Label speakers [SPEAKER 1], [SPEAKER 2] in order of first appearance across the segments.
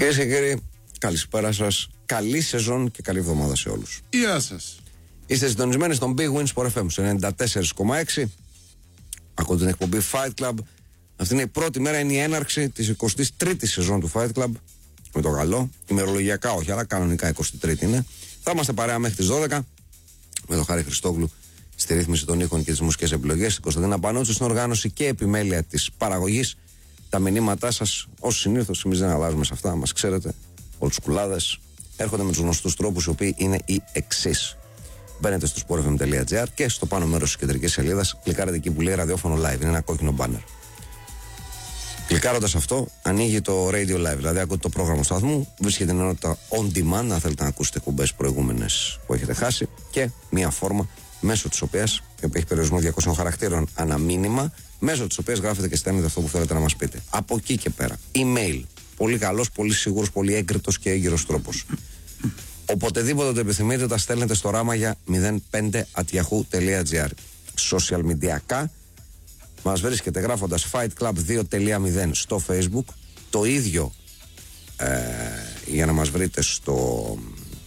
[SPEAKER 1] Κυρίες και κύριοι, καλησπέρα σας. Καλή σεζόν και καλή εβδομάδα σε όλους.
[SPEAKER 2] Γεια σας.
[SPEAKER 1] Είστε συντονισμένοι στον Big Win Sport FM στο 94,6. Ακούτε την εκπομπή Fight Club. Αυτή είναι η πρώτη μέρα, είναι η έναρξη της 23ης σεζόν του Fight Club. Με το καλό. Ημερολογιακά όχι, αλλά κανονικά 23η είναι. Θα είμαστε παρέα μέχρι τις 12. Με τον Χάρη Χριστόγλου στη ρύθμιση των ήχων και τις μουσικές επιλογές. Την Κωνσταντίνα Πανούτσου στην οργάνωση και επιμέλεια της παραγωγής. Τα μηνύματά σας, ως συνήθως, εμείς δεν αλλάζουμε σε αυτά, μας ξέρετε. Ολτσκουλάδες έρχονται με τους γνωστούς τρόπους, οι οποίοι είναι οι εξής. Μπαίνετε στο sportfm.gr και στο πάνω μέρος της κεντρικής σελίδας κλικάρετε εκεί που λέει ραδιόφωνο live. Είναι ένα κόκκινο banner. Κλικάροντας αυτό, ανοίγει το Radio Live. Δηλαδή, ακούτε το πρόγραμμα του σταθμού, βρίσκεται την ενότητα on demand, αν θέλετε να ακούσετε εκπομπές προηγούμενες που έχετε χάσει, και μία φόρμα μέσω της οποίας, η οποία έχει περιορισμό 200 χαρακτήρων ανά μήνυμα, μέσω της οποίας γράφετε και στέλνετε αυτό που θέλετε να μας πείτε. Από εκεί και πέρα, email. Πολύ καλός, πολύ σίγουρος, πολύ έγκριτος και έγκυρος τρόπος. Οποτεδήποτε το επιθυμείτε, τα στέλνετε στο ράμαγια 05@yahoo.gr. Social media. Μας βρίσκεται γράφοντας Fight Club 2.0 στο Facebook. Το ίδιο για να μας βρείτε στο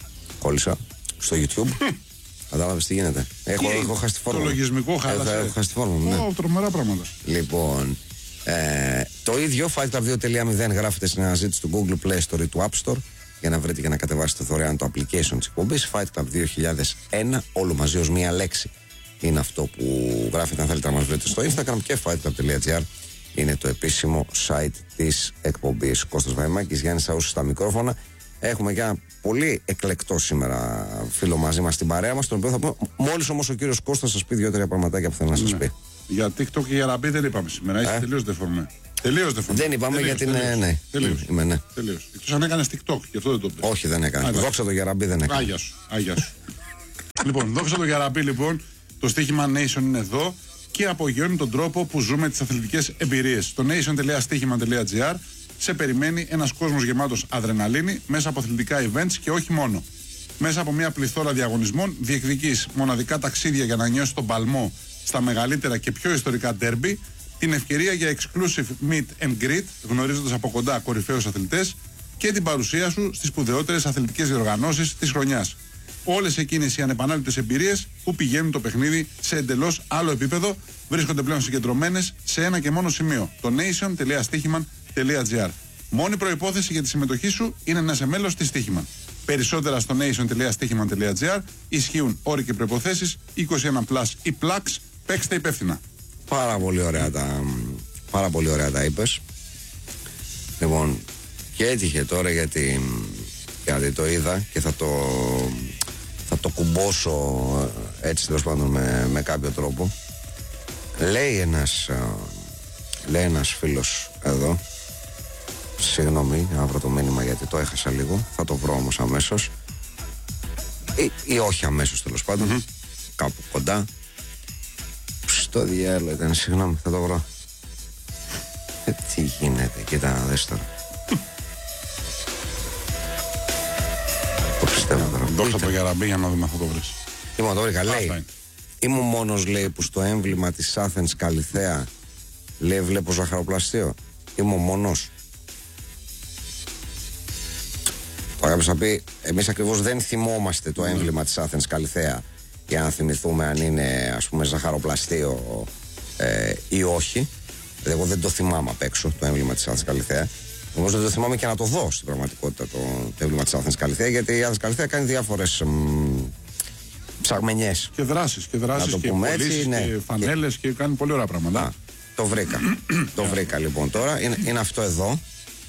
[SPEAKER 1] YouTube. Κατάλαβες τι γίνεται. Έχω χάσει τη φόρμα.
[SPEAKER 2] Το λογισμικό χάλασε.
[SPEAKER 1] Έχω χάσει τη φόρμα μου, ναι.
[SPEAKER 2] Τρομερά πράγματα.
[SPEAKER 1] Λοιπόν, το ίδιο Fight Club 2.0 γράφεται στην αναζήτηση του Google Play Store ή του App Store για να βρείτε και να κατεβάσετε δωρεάν το application της εκπομπής. Fight Club 2001, όλο μαζί ως μία λέξη. Είναι αυτό που γράφετε αν θέλετε να μας βρείτε στο Instagram, και fightclub.gr είναι το επίσημο site της εκπομπής. Κώστας Βαϊμάκης, Γιάννης Σαούσης στα μικρόφωνα. Έχουμε και ένα πολύ εκλεκτό σήμερα φίλο μαζί μας στην παρέα μας, τον οποίο θα πούμε μόλις όμως ο κύριος Κώστας σας πει 2-3 πραγματάκια που θέλει να σας πει.
[SPEAKER 2] Για TikTok και για Ραμπή δεν είπαμε σήμερα. Είσαι τελείως δεφορμέ.
[SPEAKER 1] Δεν είπαμε για την. Ναι, είμαι, ναι.
[SPEAKER 2] Τελείως. Εκτός αν έκανες TikTok, γι' αυτό δεν το πες.
[SPEAKER 1] Όχι, δεν έκανε. Δόξα το Γεραμπή, δεν έκανε.
[SPEAKER 2] Άγια σου. Λοιπόν, δόξα το Γεραμπή, λοιπόν. Το στοίχημα Nation είναι εδώ και απογειώνει τον τρόπο που ζούμε τις αθλητικές εμπειρίες. Το nation.stihima.gr σε περιμένει ένας κόσμος γεμάτος αδρεναλίνη μέσα από αθλητικά events και όχι μόνο. Μέσα από μια πληθώρα διαγωνισμών διεκδικείς μοναδικά ταξίδια για να νιώσεις τον παλμό στα μεγαλύτερα και πιο ιστορικά ντέρμπι, την ευκαιρία για exclusive meet and greet, γνωρίζοντας από κοντά κορυφαίους αθλητές, και την παρουσία σου στις σπουδαιότερες αθλητικές διοργανώσεις της χρονιάς. Όλες εκείνες οι ανεπανάληπτες εμπειρίες που πηγαίνουν το παιχνίδι σε εντελώς άλλο επίπεδο βρίσκονται πλέον συγκεντρωμένες σε ένα και μόνο σημείο, το nation.stihima.gr. Μόνη προϋπόθεση για τη συμμετοχή σου είναι να είσαι μέλος της Στοίχημα. Περισσότερα στο nation.stihima.gr. Ισχύουν όροι και προϋποθέσεις. 21+ ή πλάξ. Παίξτε υπεύθυνα.
[SPEAKER 1] Πάρα πολύ ωραία τα είπες. Λοιπόν, και έτυχε τώρα γιατί το είδα και θα το κουμπώσω έτσι τέλος πάντων με κάποιο τρόπο. Λέει ένας φίλος εδώ, συγγνώμη να βρω το μήνυμα γιατί το έχασα λίγο, θα το βρω όμως αμέσως ή όχι αμέσως τέλος πάντων, κάπου κοντά. Στο διάλογο ήταν, συγγνώμη, θα το βρω. Τι γίνεται, κοίτα δες τώρα. Το πιστεύω τώρα.
[SPEAKER 2] Δώσα το Γεραμπή για να δούμε αυτό το βρεις.
[SPEAKER 1] Λοιπόν, το βρήκα. Λέει, είμαι ο μόνος, λέει, που στο έμβλημα της Athens Καλιθέα, λέει, βλέπω ζαχαροπλαστείο. Είμαι ο μόνος. Τώρα κάποιος θα πει, εμείς ακριβώς δεν θυμόμαστε το έμβλημα της Athens Καλιθέα για να θυμηθούμε αν είναι, ας πούμε, ζαχαροπλαστείο ή όχι. Εγώ δεν το θυμάμαι απ' έξω το έμβλημα της Athens Καλιθέα. Όμως δεν το θυμάμαι και να το δω στην πραγματικότητα το έμβλημα της Athens Καλιθέα, γιατί η Athens Καλιθέα κάνει διάφορες ψαγμενιές.
[SPEAKER 2] Και δράσεις και πωλήσεις και φανέλες και κάνει πολύ ωραία πράγματα.
[SPEAKER 1] Το βρήκα. Το βρήκα λοιπόν τώρα. Είναι αυτό εδώ.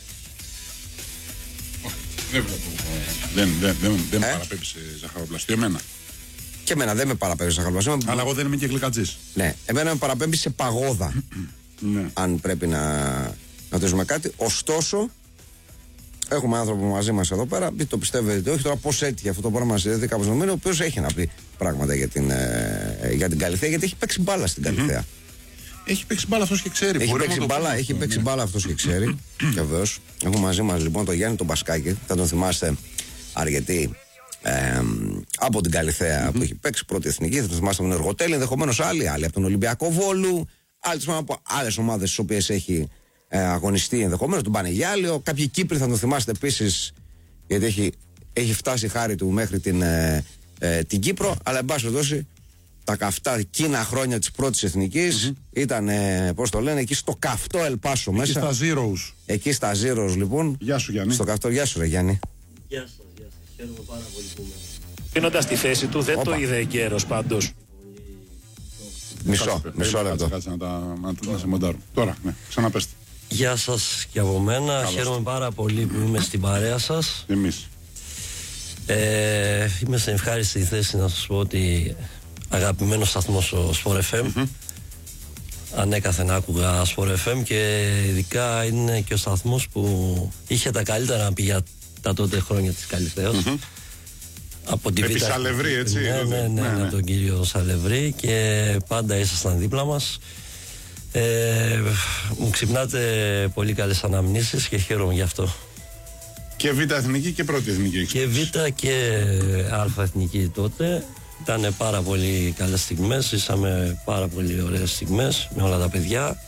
[SPEAKER 2] Δεν με παραπέμπει σε ζαχαροπλαστείο εμένα.
[SPEAKER 1] Και εμένα δεν με παραπέμπει σε ζαχαροπλαστείο.
[SPEAKER 2] Αλλά εγώ δεν είμαι και γλυκατζής.
[SPEAKER 1] Ναι, εμένα με παραπέμπει σε παγόδα. Αν πρέπει να τεζούμε κάτι. Ωστόσο, έχουμε άνθρωπο μαζί μας εδώ πέρα, το πιστεύετε όχι, τώρα πώς έτυχε αυτό το πράγμα μας δίδει κάποιος νομίζει, ο οποίος έχει να πει πράγματα για την Καλιθέα, γιατί έχει παίξει μπάλα στην Καλιθέα.
[SPEAKER 2] Έχει παίξει μπάλα αυτός και ξέρει.
[SPEAKER 1] Έχει παίξει μπάλα αυτός και ξέρει. Και βεβαίως, έχουμε μαζί μας λοιπόν τον Γιάννη τον Πασκάκη, θα τον θυμάστε αρκετοί από την Καλιθέα που έχει παίξει πρώτη εθνική, θα τον θυμάστε από τον Εργοτέλη, ενδεχομένως άλλοι από τον Ολυμπιακό Βόλου, άλλοι από άλλες ομάδες στις οποίες έχει αγωνιστή ενδεχομένως, τον Πανεγιάλιο. Κάποιοι Κύπροι θα τον θυμάστε επίσης, γιατί έχει φτάσει η χάρη του μέχρι την Κύπρο. Αλλά εν πάση περιπτώσει, τα καυτά εκείνα χρόνια της πρώτης εθνικής ήταν, πώς το λένε, εκεί στο καυτό Ελπάσο μέσα.
[SPEAKER 2] Εκεί στα Zeros.
[SPEAKER 1] Εκεί στα Zeros, λοιπόν.
[SPEAKER 2] Γεια σου, Γιάννη.
[SPEAKER 1] Στο καυτό, γεια σου, ρε Γιάννη.
[SPEAKER 3] Γεια σας. Χαίρομαι πάρα πολύ που είμαι. Πίνοντας τη θέση του, δεν το είδε καιρός πάντως.
[SPEAKER 1] Μισό λεπτό.
[SPEAKER 2] Κάτσε να σε μοντάρω. Τώρα, ναι, ξαναπέστε.
[SPEAKER 3] Γεια σας και από μένα. Χαίρομαι πάρα πολύ που είμαι στην παρέα σας.
[SPEAKER 2] Εμείς.
[SPEAKER 3] Είμαι σε ευχάριστη θέση να σας πω ότι αγαπημένος σταθμός ο Sport FM. Ανέκαθεν άκουγα Sport FM και ειδικά είναι και ο σταθμός που είχε τα καλύτερα να πει για τα τότε χρόνια της Καλυθέως. Από την
[SPEAKER 2] Επί Σαλευρή, έτσι.
[SPEAKER 3] Ναι, από τον κύριο Σαλευρή, και πάντα ήσασταν δίπλα μας. Μου ξυπνάτε πολύ καλές αναμνήσεις και χαίρομαι γι' αυτό.
[SPEAKER 2] Και Β' εθνική και πρώτη εθνική.
[SPEAKER 3] Και Β' και Α' εθνική τότε. Ήταν πάρα πολύ καλές στιγμές. Ζήσαμε πάρα πολύ ωραίες στιγμές με όλα τα παιδιά.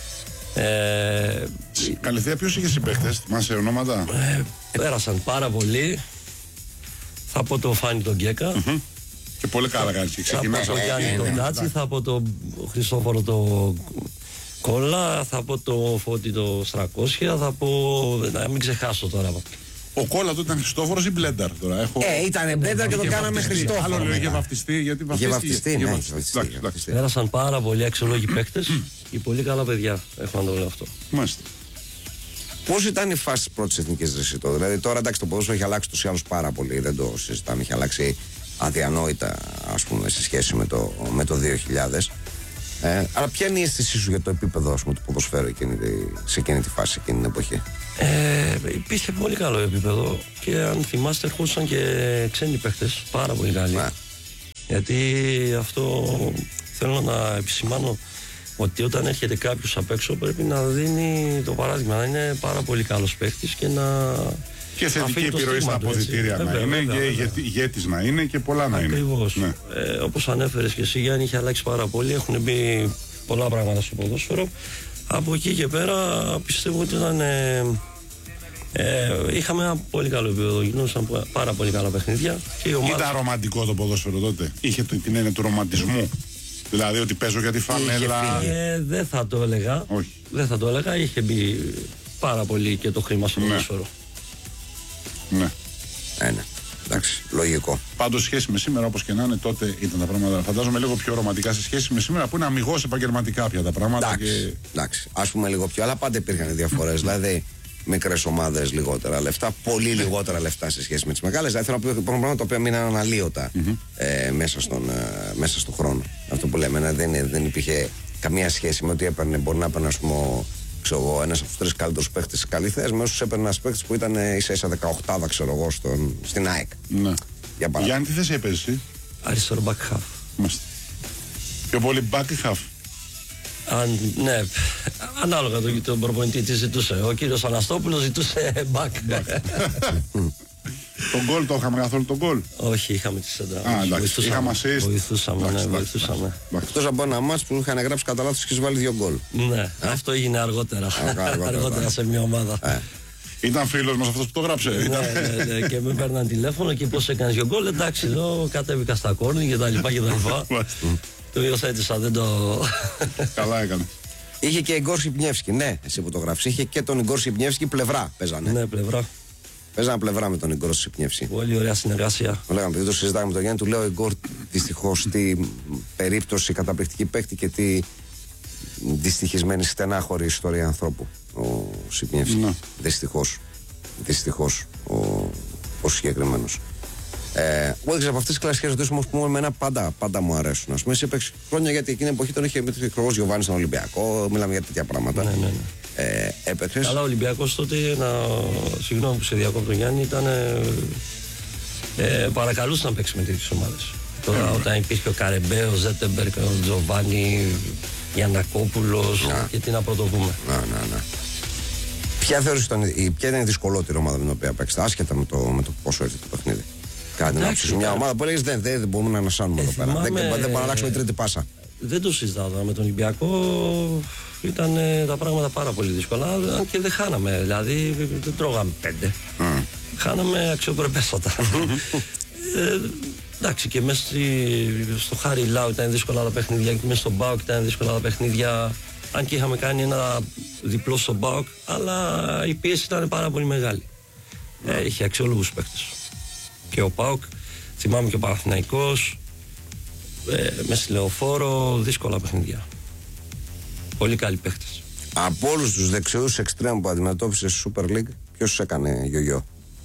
[SPEAKER 2] Καλυθέα, ποιος είχε συμπαίχτες, θυμάσαι ονόματα?
[SPEAKER 3] Πέρασαν πάρα πολύ. Θα πω το Φάνη τον Γκέκα.
[SPEAKER 2] Και πολύ καλά κάνεις.
[SPEAKER 3] Θα πω το Γιάννη τον Τάτσι. Θα πω το Χριστόφορο το Κόλλα. Θα πω το Φώτη το Στρακόσια. Θα πω. Να μην ξεχάσω τώρα.
[SPEAKER 2] Ο Κόλλα τότε ήταν Χριστόφορος ή Μπλένταρ τώρα?
[SPEAKER 1] Ήταν Μπλένταρ και το κάναμε Χριστόφορο.
[SPEAKER 2] Άλλο λέω, είχε βαφτιστεί. Γιατί
[SPEAKER 1] βαφτιστεί.
[SPEAKER 3] Πέρασαν πάρα πολλοί αξιολόγοι παίκτες και πολύ καλά παιδιά. Έχω να το λέω αυτό.
[SPEAKER 2] Μάλιστα.
[SPEAKER 1] Πώς ήταν η φάση της πρώτης εθνικής δρεσιτό? Δηλαδή τώρα εντάξει, το ποδόσφαιρο έχει αλλάξει τους ή άλλους πάρα πολύ, δεν το συζητάμε, έχει αλλάξει αδιανόητα, ας πούμε, σε σχέση με το 2000. Αλλά ποια είναι η αίσθησή σου για το επίπεδο, ας πούμε, του ποδοσφαίρου σε εκείνη τη φάση, εκείνη την εποχή?
[SPEAKER 3] Υπήρχε πολύ καλό επίπεδο και αν θυμάστε ερχόντουσαν και ξένοι παίχτες πάρα πολύ καλοί. Γιατί αυτό θέλω να επισημάνω, ότι όταν έρχεται κάποιος απ' έξω πρέπει να δίνει το παράδειγμα, να είναι πάρα πολύ καλός παίχτης και να...
[SPEAKER 2] Και θετική επιρροή στα αποδυτήρια να είναι, και ηγέτης να είναι και πολλά να είναι.
[SPEAKER 3] Ακριβώς. Ναι. Όπως ανέφερες και εσύ, Γιάννη, είχε αλλάξει πάρα πολύ, έχουν μπει πολλά πράγματα στο ποδόσφαιρο. Από εκεί και πέρα πιστεύω ότι ήταν... είχαμε ένα πολύ καλό επίπεδο, γινόντουσαν πάρα πολύ καλά παιχνίδια. Και
[SPEAKER 2] ήταν ρομαντικό το ποδόσφαιρο τότε? Είχε την έννοια του ρομαντισμού? Δηλαδή ότι παίζω για τη φανέλα?
[SPEAKER 3] Δεν θα το έλεγα.
[SPEAKER 2] Όχι.
[SPEAKER 3] Δεν θα το έλεγα. Είχε μπει πάρα πολύ και το χρήμα στο ποδόσφαιρο.
[SPEAKER 2] Ναι.
[SPEAKER 1] Ναι. Εντάξει, λογικό.
[SPEAKER 2] Πάντως, σχέση με σήμερα, όπως και να είναι, τότε ήταν τα πράγματα, φαντάζομαι, λίγο πιο ρομαντικά σε σχέση με σήμερα, που είναι αμιγώς επαγγελματικά πια τα πράγματα.
[SPEAKER 1] Εντάξει, ας πούμε λίγο πιο, αλλά πάντα υπήρχαν διαφορές. Δηλαδή, μικρές ομάδες, λιγότερα λεφτά, πολύ λιγότερα λεφτά σε σχέση με τις μεγάλες. Δηλαδή, θέλω να πω πράγματα τα οποία μείναν αναλύωτα μέσα στον χρόνο. Αυτό που λέμε, δεν υπήρχε καμία σχέση με ότι έπαιρνε, μπορεί να έπαιρνε, ας πούμε, ένας από τους τρεις καλύτερους παίχτες της Καλυθέας, με όσους έπαιρνε ένας παίχτης που ήταν ίσα-ίσα 18, ξέρω εγώ, στην ΑΕΚ.
[SPEAKER 2] Ναι. Γιάννη, τι θέση έπαιζες εσύ?
[SPEAKER 3] Αριστερό back half.
[SPEAKER 2] Μάλιστα. Πιο πολύ back half?
[SPEAKER 3] Ναι, ανάλογα τον προπονητή τι ζητούσε. Ο κύριος Αναστόπουλος ζητούσε back.
[SPEAKER 2] Τον γκολ το είχαμε καθόλου τον γκολ?
[SPEAKER 3] Όχι, είχαμε τη σέντρα.
[SPEAKER 2] Είχαμε assist.
[SPEAKER 3] Βοηθούσαμε.
[SPEAKER 1] Εκτός από ένα μάτς που είχαν γράψει κατά λάθος και βάλει 2 γκολ.
[SPEAKER 3] Ναι, αυτό έγινε αργότερα. Αργότερα σε μια ομάδα.
[SPEAKER 2] Ήταν φίλος μας αυτός που το γράψε?
[SPEAKER 3] Ναι, και με παίρναν τηλέφωνο και πώς έκανες 2 γκολ. Εντάξει, εδώ κατέβηκα στα κόρνη και τα λοιπά. Το υιοθέτησα, δεν το...
[SPEAKER 2] Καλά έκανε.
[SPEAKER 1] Είχε και Ιγκόρ Σιπνιεύσκι, ναι, εσύ που το γράψεις. Είχε και τον Ιγκόρ Σιπνιεύσκι, πλευρά παίζανε.
[SPEAKER 3] Ναι, πλευρά.
[SPEAKER 1] Παίζανε πλευρά με τον Ιγκόρ Σιπνιεύσκι.
[SPEAKER 3] Πολύ ωραία συνεργασία.
[SPEAKER 1] Λέγαμε, επειδή το συζητάγαμε με τον Γιάννη, του λέω: Ιγκόρ, δυστυχώς, τι περίπτωση καταπληκτική παίκτη και τι δυστυχισμένη στενάχωρη ιστορία ανθρώπου ο Σιπνιεύσκι. Ναι. Δυστυχώς ο συγκεκριμένος. Εγώ δεν ξέρω, από αυτές τις κλασικές ερωτήσεις όμως που εμένα πάντα μου αρέσουν. Ας πούμε, εσύ έπαιξε χρόνια, γιατί εκείνη την εποχή τον είχε μετρήσει ο Γιωβάνης στον Ολυμπιακό, μιλάμε για τέτοια πράγματα.
[SPEAKER 3] Ναι.
[SPEAKER 1] Έπαιξες.
[SPEAKER 3] Αλλά ο Ολυμπιακός τότε, συγγνώμη που σε διακόπτω Γιάννη, ήταν. Παρακαλούσε να παίξει με τέτοιες ομάδες. Τώρα, όταν υπήρχε ο Καρεμπέ, ο Ζέτεμπερκ, ο Τζοβάνι, Γιαννακόπουλος, και τι να πρωτοπούμε.
[SPEAKER 1] Ναι. Ποια ήταν η δυσκολότερη ομάδα με την οποία παίξετε, άσχετα με το πόσο έρθει το παιχνίδι? Κάτι να ψήσει μια ομάδα που έλεγες δεν μπορούμε να ανασάνουμε εδώ πέρα. Δεν μπορούμε να αλλάξουμε τρίτη πάσα.
[SPEAKER 3] δεν το συζητάω τώρα με τον Ολυμπιακό. Ήταν τα πράγματα πάρα πολύ δύσκολα και δεν χάναμε. Δηλαδή δεν τρώγαμε 5. Χάναμε αξιοπρεπέστατα. Εντάξει, και μέσα στο Χάρι Λάου ήταν δύσκολα τα παιχνίδια και μέσα στον ΠΑΟΚ ήταν δύσκολα τα παιχνίδια. Αν και είχαμε κάνει ένα διπλό στον ΠΑΟΚ, αλλά η πίεση ήταν πάρα πολύ μεγάλη. Είχε αξιόλογους παίκτες. Και ο ΠΑΟΚ, θυμάμαι και ο Παναθηναϊκός, μέσα στη Λεωφόρο, δύσκολα παιχνίδια. Πολύ καλοί παίκτες.
[SPEAKER 1] Από όλους τους δεξιούς εξτρέμ που αντιμετώπισε στη Super League, ποιος τους έκανε γιογιό?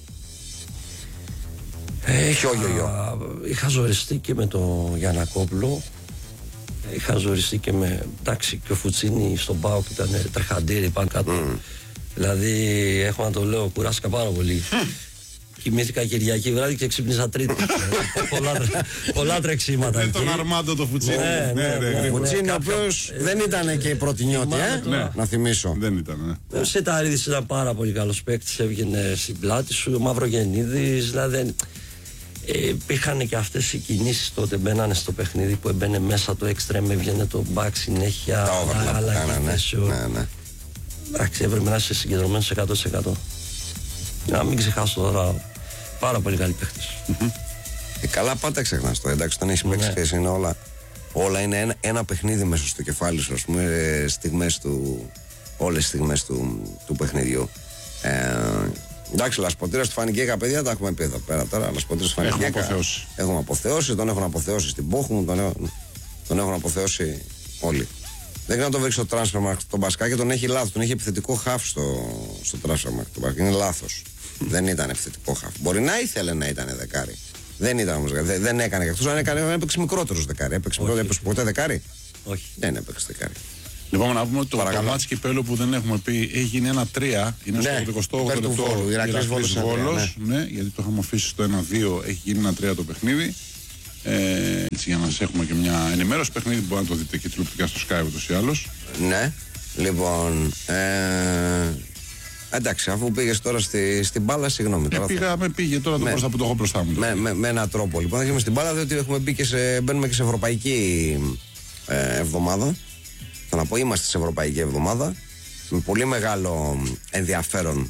[SPEAKER 3] Είχα ζοριστεί και με τον Γιαννακόπουλο. Είχα ζοριστεί και με. Εντάξει, και ο Φουτσίνι στον ΠΑΟΚ ήταν τρεχαντήρι πάνω κάτω. Δηλαδή, έχω να το λέω, κουράστηκα πάρα πολύ. Κοιμήθηκα Κυριακή βράδυ και ξύπνησα Τρίτη. Πολλά τρεξίματα.
[SPEAKER 2] Με τον Αρμάντο το Φουτσίνι.
[SPEAKER 1] Φουτσίνι, ο οποίος δεν ήταν και η πρώτη νιώτη, να θυμίσω.
[SPEAKER 2] Δεν ήταν, ναι.
[SPEAKER 3] Ο Σεταρίδης ήταν πάρα πολύ καλός παίκτης, έβγαινε στην πλάτη σου. Ο Μαυρογεννίδης, δηλαδή. Υπήρχαν και αυτές οι κινήσεις τότε, μπαίνανε στο παιχνίδι που έμπαινε μέσα το εξτρέμ, έβγαινε το μπακ συνέχεια.
[SPEAKER 1] Τα
[SPEAKER 3] ναι. Εντάξει, έπρεπε να είσαι συγκεντρωμένος 100%. Να μην ξεχάσω τώρα, πάρα πολύ καλοί παίχτες.
[SPEAKER 1] Καλά, πάντα ξεχνάς το. Εντάξει, όταν έχεις παίξει και εσύ είναι όλα είναι ένα παιχνίδι μέσα στο κεφάλι σου, ας πούμε, όλες τις στιγμές του παιχνιδιού. Εντάξει, Λασποτήρας του Φανικέκα, παιδιά, τα έχουμε πει εδώ πέρα τώρα. Λασποτήρας του Φανικέκα. Έχουμε αποθεώσει, τον έχουν αποθεώσει στην Πόχου, τον έχουν αποθεώσει όλοι. Δεν ξέρω να τον βρει στο transfermarkt τον Μπασκάκη, τον έχει λάθος. Τον έχει επιθετικό χαφ στο transfermarkt. Είναι λάθος. Δεν ήταν επιθετικό χαφ. Μπορεί να ήθελε να ήταν δεκάρι. Δεν ήταν όμως. Δεν έκανε. Εκτός αν έπαιξε μικρότερος δεκάρι. Έπαιξε ποτέ δεκάρι.
[SPEAKER 3] Όχι.
[SPEAKER 1] Δεν έπαιξε δεκάρι.
[SPEAKER 2] Λοιπόν, να πούμε ότι το μάτς κυπέλλου που δεν έχουμε πει έχει γίνει 1-3. Είναι στο 28ο λεπτό. Ηρακλής Βόλος. Ναι, γιατί το είχαμε αφήσει στο 1-2. Έχει γίνει 1-3 το παιχνίδι. Έτσι, για να σας έχουμε και μια ενημέρωση. Παιχνίδι που μπορεί να το δείτε και τηλεοπτικά στο Sky ούτως ή άλλως.
[SPEAKER 1] Ναι, λοιπόν. Εντάξει, αφού πήγες τώρα στην μπάλα, συγγνώμη.
[SPEAKER 2] Πήγε τώρα το μπροστά που το έχω μπροστά μου.
[SPEAKER 1] Με έναν τρόπο λοιπόν. Θα γίνουμε στην μπάλα, διότι έχουμε μπαίνουμε και σε ευρωπαϊκή εβδομάδα. Θα να πω, είμαστε σε ευρωπαϊκή εβδομάδα. Με πολύ μεγάλο ενδιαφέρον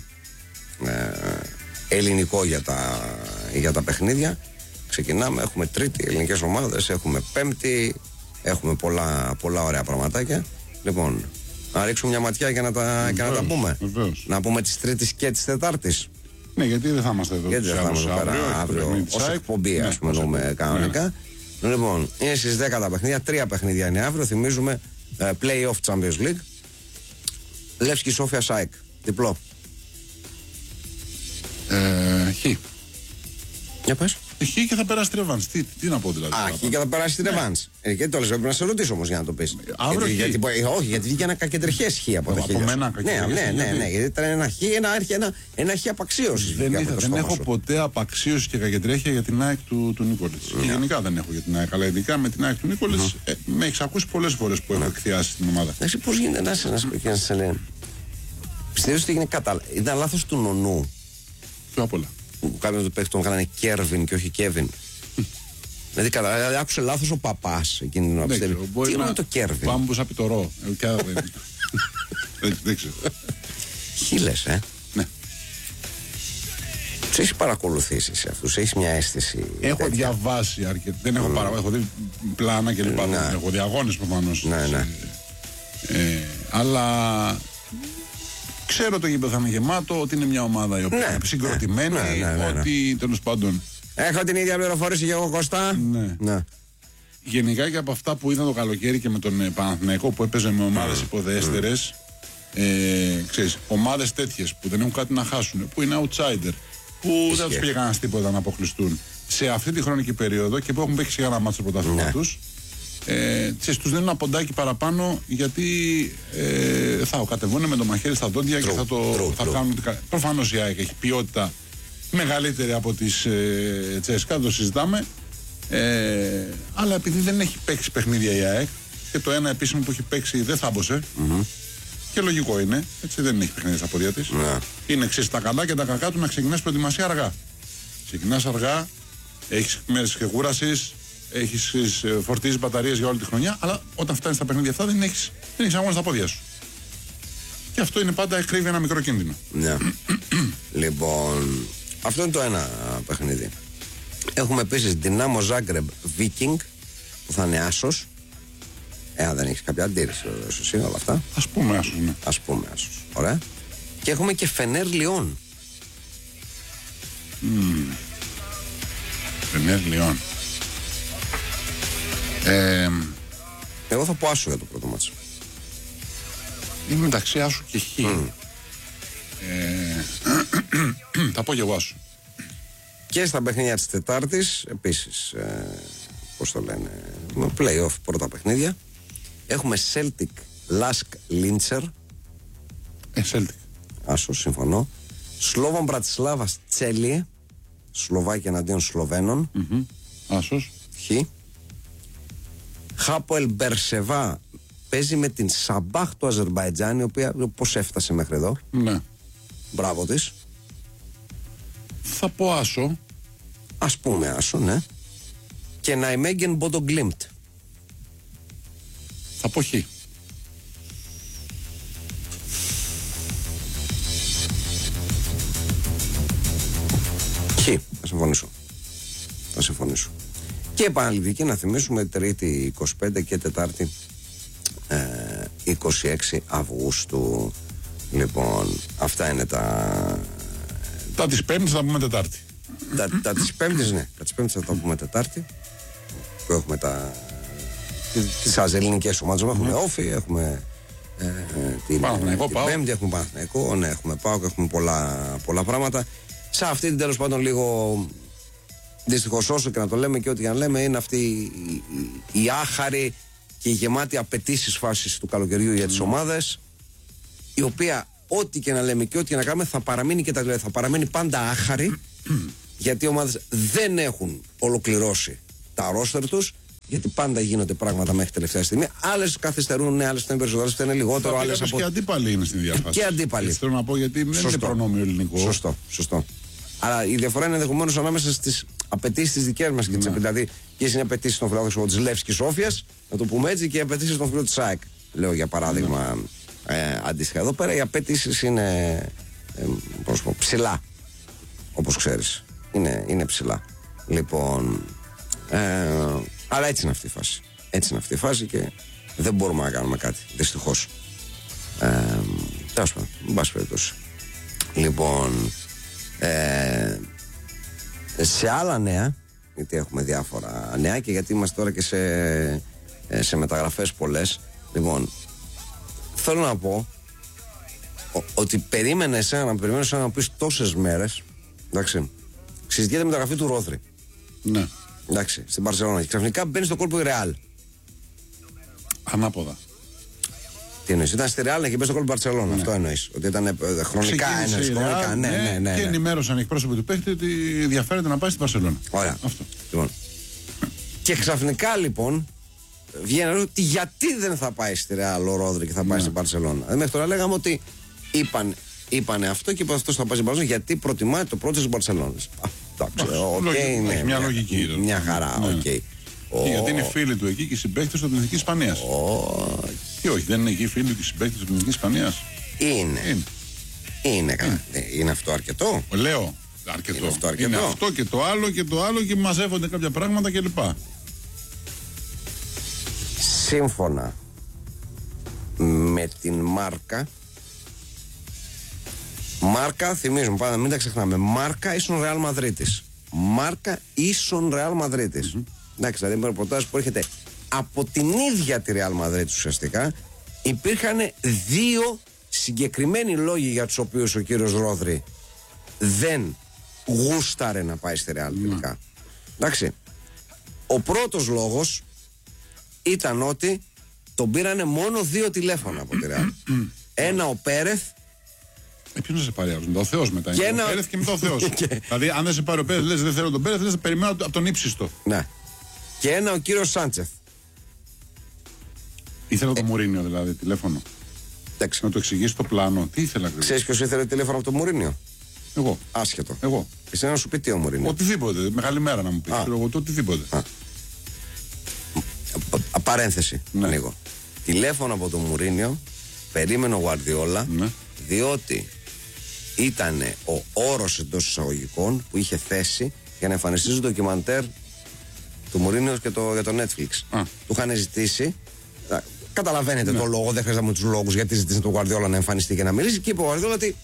[SPEAKER 1] ελληνικό για τα παιχνίδια. Ξεκινάμε, έχουμε τρίτη ελληνικές ομάδες, έχουμε πέμπτη, έχουμε πολλά ωραία πραγματάκια. Λοιπόν, να ρίξουμε μια ματιά για να τα πούμε. Να πούμε τις Τρίτης και τις Τετάρτης.
[SPEAKER 2] Ναι, γιατί δεν θα είμαστε εδώ.
[SPEAKER 1] Γιατί δεν θα είμαστε πέρα αύριο ως εκπομπή, ας πούμε, κανονικά. Λοιπόν, είναι στις 10 τα παιχνίδια, 3 παιχνίδια είναι αύριο, θυμίζουμε, Play-off Champions League. Λεύσκη Σόφια ΣΑΕΚ, διπλό.
[SPEAKER 2] Χ.
[SPEAKER 1] Για πες.
[SPEAKER 2] Χ και θα περάσει τη ρεβάνς. Τι να πω δηλαδή.
[SPEAKER 1] Χ και θα περάσει τη ρεβάνς. Γιατί το λες, πρέπει να σε ρωτήσω όμως για να το πεις. Όχι, γιατί βγήκε ένα κακεντρεχές Χ από τα χίλια. Ναι, γιατί ήταν ένα Χ απαξίωσης.
[SPEAKER 2] Δεν έχω ποτέ απαξίωση και κακεντρέχεια για την ΑΕΚ του Νίκολης. Και γενικά δεν έχω για την ΑΕΚ, αλλά ειδικά με την ΑΕΚ του Νίκολης με έχεις ακούσει πολλές φορές που έχω εκθιάσει την ομάδα.
[SPEAKER 1] Εντάξει, πώς γίνεται να σε λένε. Πιστεύεις ότι ήταν λάθος του Νονού?
[SPEAKER 2] Πιο απ' όλα.
[SPEAKER 1] Που κάποιον του παίχτη τον κάνανε Κέρβιν και όχι Κέβιν. Δηλαδή άκουσε λάθος ο παπάς εκείνη την ώρα. Τι είναι το Κέρβιν?
[SPEAKER 2] Πάμε που σαν πει το ρο. Δεν ξέρω.
[SPEAKER 1] Χίλες,
[SPEAKER 2] Ναι.
[SPEAKER 1] Τους έχεις παρακολουθήσει σε αυτούς, έχεις μια αίσθηση?
[SPEAKER 2] Έχω διαβάσει αρκετά. Δεν έχω έχω δει πλάνα και λοιπά. Έχω δει αγώνες προφανώς.
[SPEAKER 1] Ναι.
[SPEAKER 2] Αλλά ξέρω το γήπεδο θα είναι γεμάτο, ότι είναι μια ομάδα η οποία είναι συγκροτημένη, ότι τέλος πάντων.
[SPEAKER 1] Έχω την ίδια πληροφόρηση και εγώ, Κώστα.
[SPEAKER 2] Ναι. Γενικά και από αυτά που είδα το καλοκαίρι και με τον Παναθηναϊκό που έπαιζε με ομάδες υποδέστερες, ξέρεις, ομάδες τέτοιες που δεν έχουν κάτι να χάσουν, που είναι outsider, που δεν τους πήγε κανένας τίποτα να αποκλειστούν σε αυτή τη χρονική περίοδο και που έχουν παίξει ένα μάτσο στο πρωτάθλημα τους. Τους δίνουν ένα ποντάκι παραπάνω, γιατί θα κατεβούν με το μαχαίρι στα δόντια και θα κάνουν. Προφανώς η ΑΕΚ έχει ποιότητα μεγαλύτερη από τις Τσέσκα, το συζητάμε, αλλά επειδή δεν έχει παίξει παιχνίδια η ΑΕΚ και το ένα επίσημο που έχει παίξει δεν θάμπωσε, και λογικό είναι, έτσι, δεν έχει παιχνίδια στα πόδια της. Είναι εξής τα καλά και τα κακά του να ξεκινάς προετοιμασία αργά. Ξεκινάς αργά, έχεις μέρες ξεκούρασης, φορτίζεις μπαταρίες για όλη τη χρονιά, αλλά όταν φτάνεις στα παιχνίδια αυτά δεν έχεις αγώνα στα πόδια σου. Και αυτό είναι πάντα κρύβει ένα μικρό κίνδυνο.
[SPEAKER 1] Ναι. Λοιπόν, αυτό είναι το ένα παιχνίδι. Έχουμε επίσης Δυνάμο Ζάγκρεμπ Viking, που θα είναι άσος. Αν δεν έχεις κάποια αντίρρηση, εσύ όλα αυτά.
[SPEAKER 2] Ας πούμε άσος, ναι.
[SPEAKER 1] Ας πούμε άσος. Ωραία. Και έχουμε και Φενέρ Λιόν.
[SPEAKER 2] Φενέρ Λιόν.
[SPEAKER 1] Εγώ θα πω άσο για το πρώτο μάτσο.
[SPEAKER 2] Είναι μεταξύ άσου και χ. Θα πω και εγώ άσου.
[SPEAKER 1] Και στα παιχνίδια της Τετάρτης επίσης, πώς το λένε, με play-off πρώτα παιχνίδια. Έχουμε Celtic Lask Linzer.
[SPEAKER 2] Celtic.
[SPEAKER 1] Άσο, συμφωνώ. Σλόβαν Μπρατισλάβα Τσέλιε. Σλοβάκια εναντίον Σλοβαίνων.
[SPEAKER 2] Άσος.
[SPEAKER 1] Χ. Χάποελ Μπερσεβά παίζει με την Σαμπάχ του Αζερμπαϊτζάν, η οποία πώς έφτασε μέχρι εδώ.
[SPEAKER 2] Ναι.
[SPEAKER 1] Μπράβο της.
[SPEAKER 2] Θα πω άσο.
[SPEAKER 1] Ας πούμε άσο, ναι. Και Ναϊμέγγεν Μπόντο Γκλίμπτ.
[SPEAKER 2] Θα πω χ.
[SPEAKER 1] Χ. Θα συμφωνήσω. Και επαναληπτική να θυμίσουμε Τρίτη 25 και Τετάρτη 26 Αυγούστου. Λοιπόν, αυτά είναι τα
[SPEAKER 2] της Πέμπτης θα πούμε Τετάρτη.
[SPEAKER 1] Τα της Πέμπτης, ναι. Τα της Πέμπτης θα τα πούμε Τετάρτη. Που έχουμε τις ελληνικές ομάδες. Έχουμε Όφη, έχουμε την Πέμπτη, έχουμε Παναθηναϊκό, ναι, έχουμε ΠΑΟΚ, έχουμε πολλά πράγματα. Σε αυτή την τέλος πάντων λίγο, δυστυχώς όσο και να το λέμε και ό,τι για να λέμε, είναι αυτή η άχαρη και η γεμάτη απαιτήσεις φάσης του καλοκαιριού για τις ομάδες, η οποία ό,τι και να λέμε και ό,τι και να κάνουμε θα παραμείνει και θα παραμείνει πάντα άχαρη, γιατί οι ομάδες δεν έχουν ολοκληρώσει τα ρόστερ τους, γιατί πάντα γίνονται πράγματα μέχρι τελευταία στιγμή. Άλλες καθυστερούν, άλλες φταίνουν περισσότερο, άλλες φταίνουν λιγότερο.
[SPEAKER 2] Άλλες και αντίπαλοι είναι στην διαφάση.
[SPEAKER 1] Και αντίπαλοι.
[SPEAKER 2] Θέλω να πω γιατί δεν είναι προνόμιο ελληνικό.
[SPEAKER 1] Σωστό. Αλλά η διαφορά είναι ενδεχομένως ανάμεσα στις απαιτήσεις τις δικές μας και τις δηλαδή ποιες είναι οι απαιτήσεις των φιλάδων της Λεύσκης Σόφιας, να το πούμε έτσι, και οι απαιτήσεις των φιλών της ΑΕΚ. Λέω για παράδειγμα αντίστοιχα. Εδώ πέρα οι απαιτήσεις είναι ψηλά, όπως ξέρεις. Είναι ψηλά. Λοιπόν, αλλά έτσι είναι αυτή η φάση. Έτσι είναι αυτή η φάση και δεν μπορούμε να κάνουμε κάτι, δυστυχώς. Τέλος πάντων, εν πάση περιπτώσει. Λοιπόν, σε άλλα νέα, γιατί έχουμε διάφορα νέα και γιατί είμαστε τώρα και σε μεταγραφές πολλές. Λοιπόν, θέλω να πω ότι περίμενε εσένα να πεις τόσες μέρες, εντάξει, συζητιέται μεταγραφή του Ρόδρυ.
[SPEAKER 2] Ναι.
[SPEAKER 1] Εντάξει, στην Μπαρσελόνα. Και ξαφνικά μπαίνει στο κόλπο η Ρεάλ.
[SPEAKER 2] Ανάποδα.
[SPEAKER 1] Τι εννοείς, ήταν στη Ρεάλ και μπαίνει στο κόλπο η Μπαρσελόνα. Ναι. Αυτό εννοείς. Ότι ήταν χρονικά χρονικά. Ναι.
[SPEAKER 2] Και ενημέρωσαν οι εκπρόσωποι του παίκτη ότι ενδιαφέρεται να πάει στην Μπαρσελόνα.
[SPEAKER 1] Ωραία.
[SPEAKER 2] Αυτό.
[SPEAKER 1] Λοιπόν. Και ξαφνικά λοιπόν βγαίνει ότι γιατί δεν θα πάει στη Ρεάλ ο Ρόδρυ και θα πάει στην Μπαρσελόνα. Μέχρι τώρα λέγαμε ότι είπανε αυτό και είπε αυτό θα πάει στην Μπαρσελόνα γιατί προτιμάει το πρώτο τη Μπαρσελόνα.
[SPEAKER 2] Έχει μια λογική.
[SPEAKER 1] Μια χαρά, οκ.
[SPEAKER 2] Γιατί είναι φίλοι του εκεί και συμπαίκτες του Εθνικής Ισπανίας. Και όχι, δεν είναι εκεί φίλοι του και συμπαίκτες του Εθνικής Ισπανίας.
[SPEAKER 1] Είναι αυτό αρκετό.
[SPEAKER 2] Λέω αρκετό. Είναι αυτό και το άλλο και μαζεύονται κάποια πράγματα κλπ.
[SPEAKER 1] Σύμφωνα με την Μάρκα, θυμίζουμε πάντα, μην τα ξεχνάμε. Μάρκα ίσον Ρεάλ Μαδρίτης. Μάρκα ίσον Ρεάλ Μαδρίτης. Εντάξει, δηλαδή με ρεπορτάζ που έρχεται από την ίδια τη Ρεάλ Μαδρίτης ουσιαστικά, υπήρχαν δύο συγκεκριμένοι λόγοι για τους οποίους ο κύριος Ρόδρυ δεν γούσταρε να πάει στη Ρεάλ τελικά. Εντάξει. Ο πρώτος λόγος ήταν ότι τον πήρανε μόνο 2 τηλέφωνα από τη Ρεάλ. Ένα ο Πέρεθ.
[SPEAKER 2] Ποιος να σε πάρει άλλο, ο Θεός μετά. Είναι ο Πέρεθ και μετά ο Θεός. Δηλαδή, αν δεν σε πάρει ο Πέρεθ, λες δεν θέλω τον Πέρεθ, λες περιμένω από τον ύψιστο.
[SPEAKER 1] Ναι. Και ένα ο κύριος Σάντσεφ.
[SPEAKER 2] Ήθελα το Μουρίνιο δηλαδή, τηλέφωνο. Να του εξηγήσει το πλάνο. Τι ήθελα ακριβώς.
[SPEAKER 1] Ξέρεις ποιος ήθελε τηλέφωνο από το Μουρίνιο?
[SPEAKER 2] Εγώ.
[SPEAKER 1] Άσχετο.
[SPEAKER 2] Εγώ.
[SPEAKER 1] Εσένα να σου πει τι ο Μουρίνιο.
[SPEAKER 2] Οτιδήποτε. Μεγάλη μέρα να μου πει. Εγώ το οτιδήποτε.
[SPEAKER 1] Παρένθεση.
[SPEAKER 2] Ναι.
[SPEAKER 1] Λίγο. Τηλέφωνο από τον Μουρίνιο περίμενε ο Γουαρδιόλα,
[SPEAKER 2] Ναι.
[SPEAKER 1] διότι ήταν ο όρος εντός εισαγωγικών που είχε θέσει για να εμφανιστεί στο ντοκιμαντέρ του Μουρίνιο και για το Netflix. Του είχαν ζητήσει. Καταλαβαίνετε το λόγο, δεν χρειάζεται τους λόγους γιατί ζητήσει τον Γουαρδιόλα να εμφανιστεί και να μιλήσει. Και είπε ο Γουαρδιόλα ότι,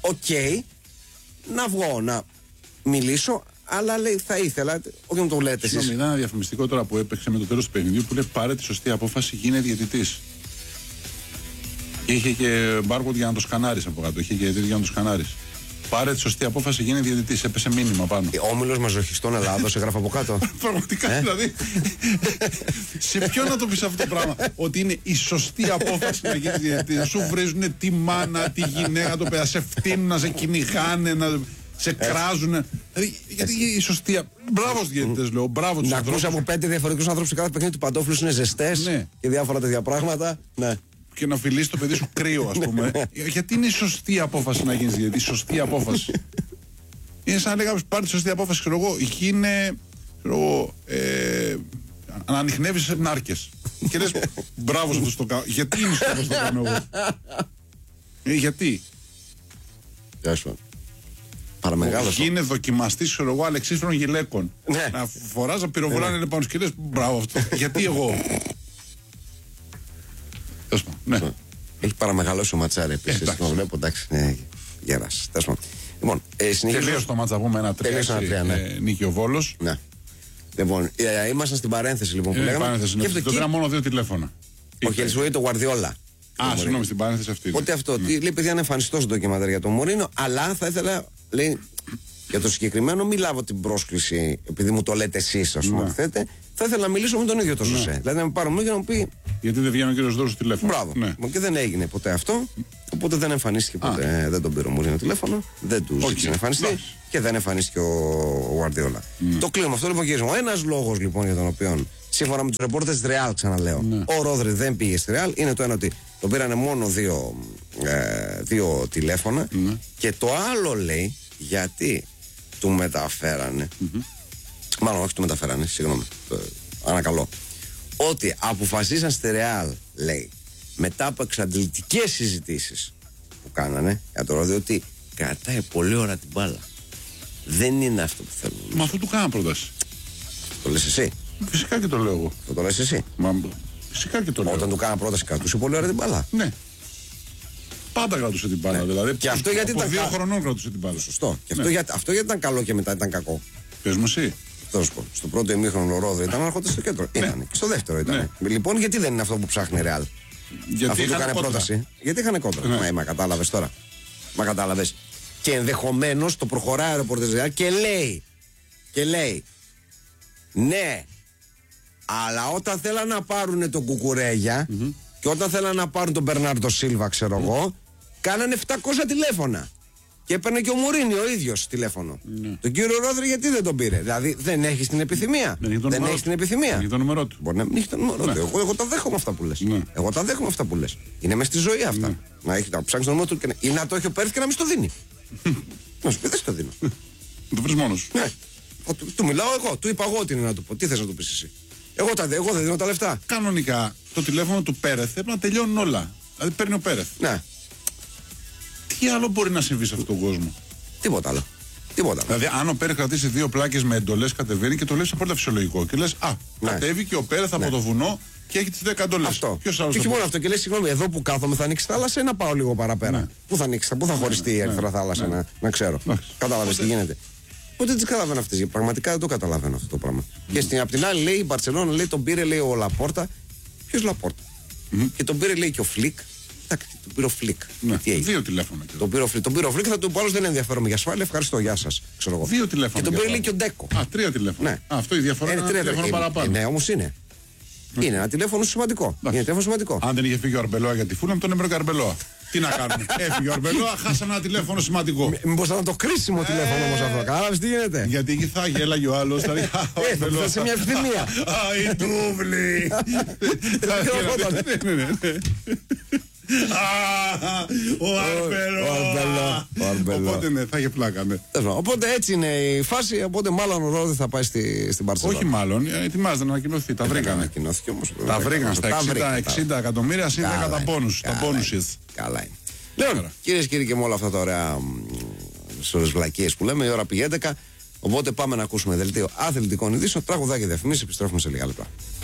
[SPEAKER 1] να βγω να μιλήσω, αλλά λέει θα ήθελα. Όχι να το λέτε εσείς.
[SPEAKER 2] Είδα ένα διαφημιστικό τώρα που έπαιξε με το τέλος του παιχνιδιού που λέει πάρε τη σωστή απόφαση, γίνε διαιτητής. Και είχε και μπάρκοντ για να το σκανάρεις από κάτω. Είχε και διαιτητή για να το σκανάρεις. Πάρε τη σωστή απόφαση, γίνει διαιτητής. Έπεσε μήνυμα πάνω.
[SPEAKER 1] Όμιλος μαζοχιστών Ελλάδος έγραφε από κάτω.
[SPEAKER 2] Πραγματικά δηλαδή. Σε ποιον να το πεις αυτό το πράγμα, ότι είναι η σωστή απόφαση να γίνει διαιτητής. Σου βρίζουν τη μάνα, τη γυναίκα, το παιδί, σε φτύνουν, να σε κυνηγάνε, να σε κράζουν. Δηλαδή, γιατί η σωστή. Μπράβο στους διαιτητές, λέω. Μπράβο τους
[SPEAKER 1] Να
[SPEAKER 2] ανθρώπους.
[SPEAKER 1] ακούσει από 5 διαφορετικούς ανθρώπους σε κάθε παιχνίδι του παντόφλους είναι ζεστές και διάφορα τέτοια πράγματα. Ναι.
[SPEAKER 2] Και να φιλήσει το παιδί σου κρύο, ας πούμε. Γιατί είναι η σωστή απόφαση να γίνει διαιτητής, η σωστή απόφαση. Είναι σαν να λέγαμε πάρει τη σωστή απόφαση, ξέρω εγώ, είναι. Να ανιχνεύεις νάρκες. Και λες, μπράβο σου το κάνω. Γιατί είναι στο το κάνω εγώ. Γιατί.
[SPEAKER 1] Γεια σου. Παραμεγάλος.
[SPEAKER 2] Είναι δοκιμαστής, ξέρω εγώ, αλεξίσφαιρων γυλαίκων.
[SPEAKER 1] Ναι.
[SPEAKER 2] Να φοράς, να πυροβολάνε πάνω και λες, μπράβο αυτό. Γιατί εγώ. Ναι.
[SPEAKER 1] Έχει παραμεγαλώσει ο Ματσάρη επίσης. Το βλέπω, εντάξει, ναι, γέρας. Λοιπόν,
[SPEAKER 2] τελείωσε το μάτσα, πούμε ένα 3, νίκη ο Βόλος.
[SPEAKER 1] Ναι. Λοιπόν, ήμασταν στην παρένθεση λοιπόν που λέγαμε.
[SPEAKER 2] Το πήρα μόνο 2 τηλέφωνα.
[SPEAKER 1] Ο Χελσουέι, το Γουαρδιόλα.
[SPEAKER 2] Συγγνώμη, στην παρένθεση αυτή.
[SPEAKER 1] Ότι αυτό, λέει παιδιά, είναι εμφανιστό στο ντοκιμαντέρ για τον Μουρίνιο, αλλά θα ήθελα, λέει, για το συγκεκριμένο, μην λάβω την πρόσκληση, επειδή μου το λέτε εσείς, ας πούμε, θέτε, θα ήθελα να μιλήσω με τον ίδιο τον Ζωσέ. Δηλαδή να με πάρω μόνο και να μου πει.
[SPEAKER 2] Γιατί δεν βγαίνει ο κύριος Δόρος στο τηλέφωνο.
[SPEAKER 1] Μπράβο. Ναι. Και δεν έγινε ποτέ αυτό. Οπότε δεν εμφανίστηκε ποτέ. Δεν τον πήρε ο Μουρίνιο τηλέφωνο. Δεν του ζήτησε να εμφανιστεί. Και δεν εμφανίστηκε ο Γουαρδιόλα. Το κλείνουμε αυτό λοιπόν, κύριε μου. Ένας λόγος λοιπόν για τον οποίο, σύμφωνα με τους ρεπόρτες της Ρεάλ, ξαναλέω, ο Ρόδρυ δεν πήγε στη Ρεάλ, είναι το ένα ότι τον πήρανε μόνο 2 τηλέφωνα. Και το άλλο λέει γιατί του μεταφέρανε. Μάλλον όχι του μεταφέρανε, συγγνώμη. Ανακαλώ. Ότι αποφασίσαν στη Ρεάλ, λέει, μετά από εξαντλητικές συζητήσεις που κάνανε για το Ρόδι, ότι κρατάει πολύ ώρα την μπάλα. Δεν είναι αυτό που θέλουν.
[SPEAKER 2] Μα αυτό του κάνα πρόταση.
[SPEAKER 1] Το λες εσύ.
[SPEAKER 2] Φυσικά και το λέω εγώ.
[SPEAKER 1] Το λες εσύ.
[SPEAKER 2] Φυσικά και το λέω.
[SPEAKER 1] Όταν του κάνα πρόταση, κρατούσε πολύ ώρα την μπάλα.
[SPEAKER 2] Ναι. Πάντα κρατούσε την μπάλα. Δηλαδή,
[SPEAKER 1] και αυτό γιατί
[SPEAKER 2] από 2 χρονών κρατούσε την μπάλα.
[SPEAKER 1] Σωστό. Και αυτό γιατί ήταν καλό και μετά ήταν κακό.
[SPEAKER 2] Πες μου εσύ.
[SPEAKER 1] Στο πρώτο ημίχρονο ο Ρόδρυ ήταν άρχοντα στο κέντρο. Ήταν. Και στο δεύτερο ήταν. Λοιπόν, γιατί δεν είναι αυτό που ψάχνει η Ρεάλ.
[SPEAKER 2] Γιατί
[SPEAKER 1] αυτό του έκανε πρόταση. Γιατί είχαν κόντρα. Μα κατάλαβες τώρα. Μα κατάλαβες. Και ενδεχομένως το προχωράει ο ρεπορτάζ και λέει ναι, αλλά όταν θέλαν να πάρουν τον Κουκουρέγια και όταν θέλαν να πάρουν τον Μπερνάρντο Σίλβα, ξέρω εγώ, κάνανε 700 τηλέφωνα. Και έπαιρνε και ο Μουρίνιο ο ίδιος τηλέφωνο. Τον κύριο Ρόδρυ γιατί δεν τον πήρε? Δηλαδή δεν έχει την επιθυμία. Δεν έχει την επιθυμία.
[SPEAKER 2] Έχει το νούμερό του.
[SPEAKER 1] Μπορεί να μην έχει το νούμερό του. Εγώ τα δέχομαι αυτά που λες. Εγώ τα δέχομαι αυτά που λες. Είναι μες στη ζωή αυτά. Να ψάξει το νούμερο του ή να το έχει ο Πέρθ και να μην στο δίνει. Να σου πει δεν στο δίνω.
[SPEAKER 2] Το βρει μόνο.
[SPEAKER 1] Ναι. Του μιλάω εγώ. Του είπα εγώ τι είναι να του πω. Τι θες να του πει εσύ? Εγώ δεν δίνω τα λεφτά.
[SPEAKER 2] Κανονικά το τηλέφωνο του Πέρεθ πρέπει να τελειώνουν όλα. Δηλαδή παίρνει ο Πέρεθ.
[SPEAKER 1] Ναι.
[SPEAKER 2] Τι άλλο μπορεί να συμβεί σε αυτόν τον κόσμο?
[SPEAKER 1] Τίποτα άλλο.
[SPEAKER 2] Δηλαδή, αν ο Πέρεθ κρατήσει 2 πλάκες με εντολές, κατεβαίνει και το λες απόλυτα φυσιολογικό. Και λες, κατέβηκε ο Πέρεθ από το βουνό και έχει τις 10 εντολές.
[SPEAKER 1] Αυτό.
[SPEAKER 2] Ποιος άλλος?
[SPEAKER 1] Και όχι μόνο αυτό. Και λες, συγγνώμη, εδώ που κάθομαι θα ανοίξει θάλασσα ή να πάω λίγο παραπέρα? Πού θα ανοίξει, πού θα χωριστεί η Ερυθρά θάλασσα, να ξέρω. Κατάλαβες τι γίνεται. Οπότε δεν καταλαβαίνω αυτές. Πραγματικά δεν το καταλαβαίνω αυτό το πράγμα. Και απ' την άλλη λέει η Μπαρσελόνα, λέει τον πήρε, λέει ο Λαπόρτα. Ποιος Λαπόρτα? Και τον πήρε, λέει και ο Φλικ. Εντάξει, τον πήρε ο Φλικ.
[SPEAKER 2] Τι έγινε? 2 τηλέφωνα.
[SPEAKER 1] Τον πήρε ο Φλικ, θα του πω άλλο δεν ενδιαφέρομαι για ασφάλεια. Ευχαριστώ, γεια σας.
[SPEAKER 2] 2 τηλέφωνα.
[SPEAKER 1] Και τον πήρε, λέει και ο Ντέκο.
[SPEAKER 2] 3 τηλέφωνα.
[SPEAKER 1] Ναι.
[SPEAKER 2] Αυτό η διαφορά είναι 3 τηλέφωνα παραπάνω.
[SPEAKER 1] Ναι, όμως είναι. Είναι ένα τηλέφωνο σημαντικό.
[SPEAKER 2] Αν δεν είχε φύγει ο Αρμπελόα για τη Φούλαμ, τον έμενε ο Αρμπελόα. Τι να κάνουμε? Έφυγε ο Αρμπελόα, χάσαμε ένα τηλέφωνο σημαντικό.
[SPEAKER 1] Μήπως θα ήταν το κρίσιμο τηλέφωνο όμως αυτό? Κατάλαβες τι γίνεται?
[SPEAKER 2] Γιατί εκεί θα γέλαγε ο άλλος. Θα
[SPEAKER 1] σε μια ευθυμία.
[SPEAKER 2] Α, η ντούβλη. Ο Αρμπελό. Οπότε ναι, θα είχε πλάκα, ναι.
[SPEAKER 1] Οπότε έτσι είναι η φάση. Οπότε μάλλον ο Ρόδι θα πάει στην Μπαρσελόνα.
[SPEAKER 2] Όχι μάλλον, ετοιμάζεται να ανακοινωθεί. Τα βρήκανε. Τα βρήκαν στα 60 εκατομμύρια συν 10 τα bonuses.
[SPEAKER 1] Καλά είναι. Λοιπόν, κυρίες και κύριοι, και με όλα αυτά τα ωραία βλακίες που λέμε, η ώρα πήγε 11. Οπότε πάμε να ακούσουμε δελτίο αθλητικών ειδήσεων, τραγουδάκι διαφημίσεις, επιστρέφουμε σε λίγα λεπτά.